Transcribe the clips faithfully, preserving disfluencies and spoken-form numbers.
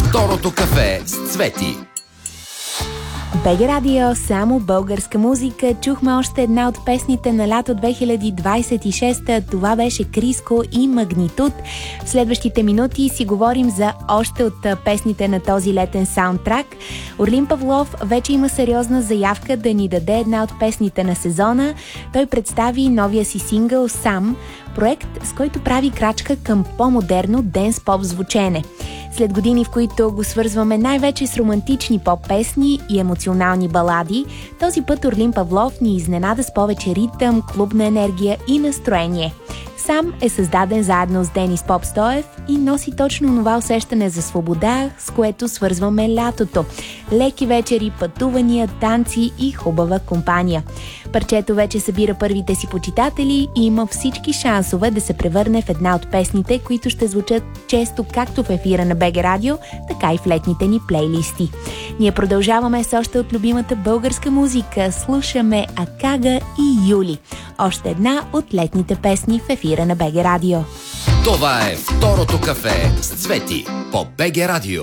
Второто кафе с Цвети. БГ Радио, само българска музика. Чухме още една от песните на лято две хиляди двадесет и шеста. Това беше Криско и Магнитуд. В следващите минути си говорим за още от песните на този летен саундтрак. Орлин Павлов вече има сериозна заявка да ни даде една от песните на сезона. Той представи новия си сингъл «Сам», проект, с който прави крачка към по-модерно денс-поп звучене. След години, в които го свързваме най-вече с романтични поп-песни и емоционални балади, този път Орлин Павлов ни изненада с повече ритъм, клубна енергия и настроение. «Сам» е създаден заедно с Денис Попстоев и носи точно това усещане за свобода, с което свързваме лятото. Леки вечери, пътувания, танци и хубава компания. Парчето вече събира първите си почитатели и има всички шансове да се превърне в една от песните, които ще звучат често както в ефира на БГ Радио, така и в летните ни плейлисти. Ние продължаваме с още от любимата българска музика. Слушаме Акага и Юли. Още една от летните песни в ефира на БГ Радио. Това е Второто кафе с Цвети по БГ Радио.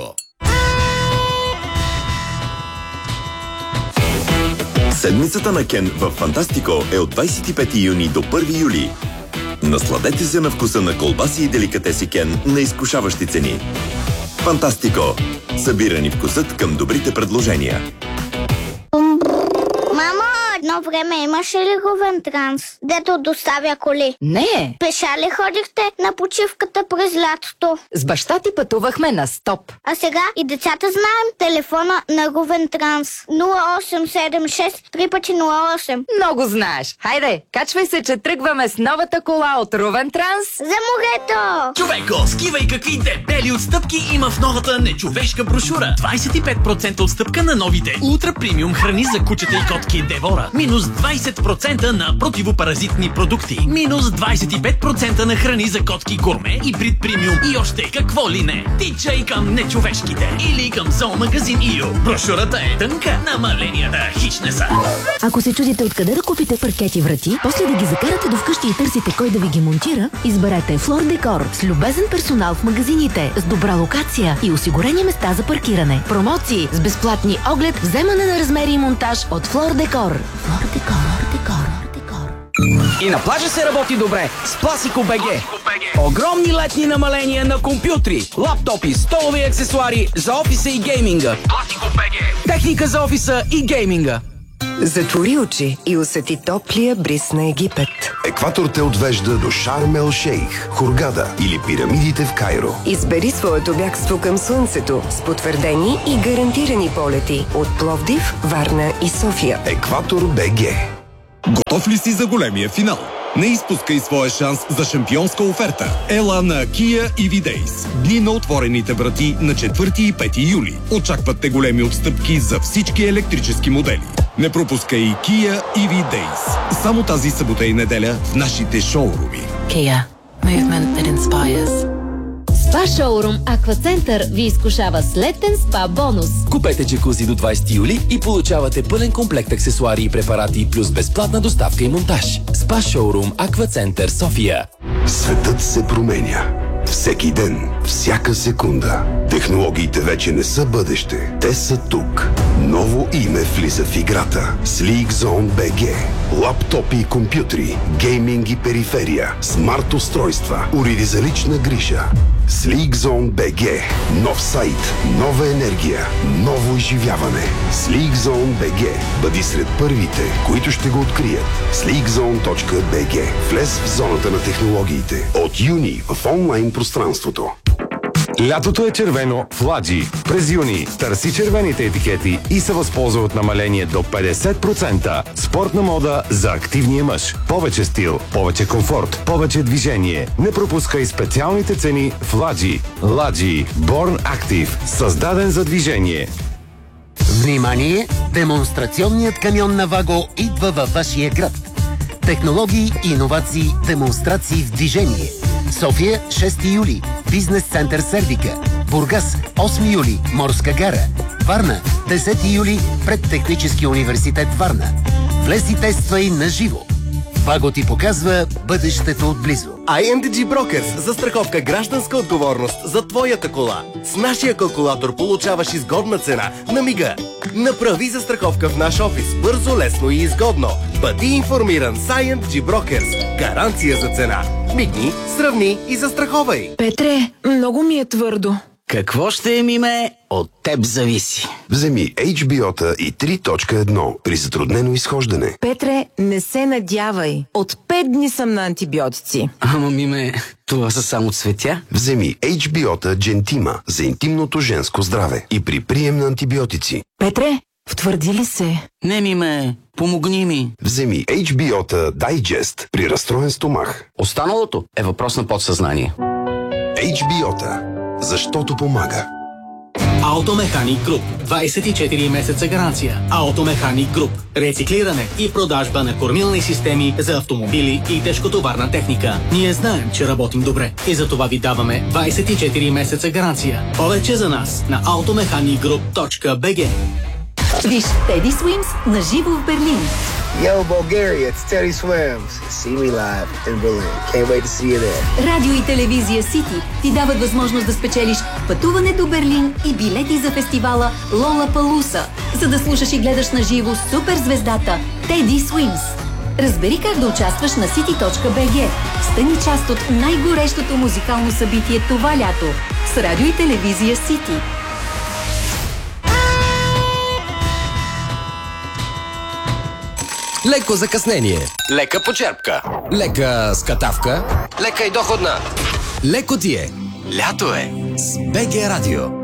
Седмицата на Кен в Фантастико е от двадесет и пети юни до първи юли. Насладете се на вкуса на колбаси и деликатеси Кен на изкушаващи цени. Фантастико. Събирани вкусът към добрите предложения. Мамо, едно време имаше ли Говентранс, дето доставя коли? Не. Пеша ли ходихте на почивката през лятото? С баща ти пътувахме на стоп. А сега и децата знаем телефона на Говентранс. нула осем седем шест три пъти нула осем. Много знаеш. Хайде, качвай се, че тръгваме с новата кола от Ровентранс. За морето! Човеко, скивай какви дебели отстъпки има в новата нечовешка брошура. двадесет и пет процента отстъпка на новите ултра премиум храни за кучета и котки Девора. Минус двадесет процента на противопаразитни продукти. Минус двадесет и пет процента на храни за котки гурме и брит премиум и още какво ли не. Тичай към нечовешките или към зоомагазин ИО. Брошурата е тънка, намаленията хич не са. Ако се чудите откъде да купите паркети врати, после да ги закарате до вкъщи и търсите кой да ви ги монтира, изберете Флор Декор с любезен персонал в магазините, с добра локация и осигурени места за паркиране. Промоции с безплатни оглед, вземане на размери и монтаж от Флор Декор. Флор Декор, Декор, Декор. И на плажа се работи добре с Пласико БГ. Огромни летни намаления на компютри, лаптопи, столови аксесуари за офиса и гейминга. Пласико БГ. Техника за офиса и гейминга. Затвори очи и усети топлия бриз на Египет. Екватор те отвежда до Шарм ел Шейх, Хургада или пирамидите в Кайро. Избери своето бягство към слънцето с потвърдени и гарантирани полети от Пловдив, Варна и София. Екватор БГ. Готов ли си за големия финал? Не изпускай своя шанс за шампионска оферта. Ела на Kia и ви Days. Дни на отворените врати на четвърти и пети юли. Очакват те големи отстъпки за всички електрически модели. Не пропускай и Kia и ви Days. Само тази събота и неделя в нашите шоуруми. Kia. Movement that inspires. Спа шоурум Аквацентър ви изкушава с летен спа бонус. Купете джакузи до двадесети юли и получавате пълен комплект аксесуари и препарати плюс безплатна доставка и монтаж. Спа шоурум Аквацентър София. Светът се променя. Всеки ден, всяка секунда. Технологиите вече не са бъдеще. Те са тук. Ново име влиза в играта. SleekZone би джи. Лаптопи и компютри, гейминг и периферия, смарт устройства, уреди за лична грижа. SleekZone би джи. Нов сайт, нова енергия, ново изживяване. SleekZone би джи. Бъди сред първите, които ще го открият. sleekzone точка би джи. Влез в зоната на технологиите. От юни в онлайн пространството. Лятото е червено в Ладжи. През юни търси червените етикети и се възползва от намаление до петдесет процента. Спортна мода за активния мъж. Повече стил, повече комфорт, повече движение. Не пропускай специалните цени в Ладжи. Ладжи. Born Active. Създаден за движение. Внимание! Демонстрационният камион на Ваго идва във вашия град. Технологии, иновации, демонстрации в движение. София, шести юли. Бизнес център Сердика. Бургас, осми юли. Морска гара. Варна, десети юли. Пред Технически университет Варна. Влез и тествай на живо. Ваго ти показва бъдещето отблизо. ай ем ди джи Brokers. Застраховка гражданска отговорност за твоята кола. С нашия калкулатор получаваш изгодна цена на мига. Направи застраховка в наш офис. Бързо, лесно и изгодно. Бъди информиран с ай ем ди джи Brokers. Гаранция за цена. Мигни, сравни и застраховай. Петре, много ми е твърдо. Какво ще е, миме? От теб зависи. Вземи Ейч Би О-та и три точка едно при затруднено изхождане. Петре, не се надявай. От пет дни съм на антибиотици. Ама, миме, това са само цветя. Вземи Ейч Би О-та Джентима за интимното женско здраве и при прием на антибиотици. Петре, втвърди ли се? Не, миме, помогни ми. Вземи Ейч Би О-та Дайджест при разстроен стомах. Останалото е въпрос на подсъзнание. Ейч Би О-та. Защото помага. Автомеханик Груп. двайсет и четири месеца гаранция. Автомеханик Груп. Рециклиране и продажба на кормилни системи за автомобили и тежкотоварна техника. Ние знаем, че работим добре и за това ви даваме двайсет и четири месеца гаранция. Повече за нас на automechanic точка би джи. Виж Teddy Swims на живо в Берлин. Yo, Bulgaria, it's Teddy Swims. See me live in Berlin. Can't wait to see you there. Радио и телевизия Сити ти дават възможност да спечелиш пътуване до Берлин и билети за фестивала Лолапалуса, за да слушаш и гледаш на живо суперзвездата Teddy Swims. Разбери как да участваш на сити точка би джи. Стани част от най-горещото музикално събитие това лято с радио и телевизия Сити. Леко закъснение. Лека почерпка. Лека скатавка. Лека и доходна. Леко ти е. Лято е. С БГ Радио.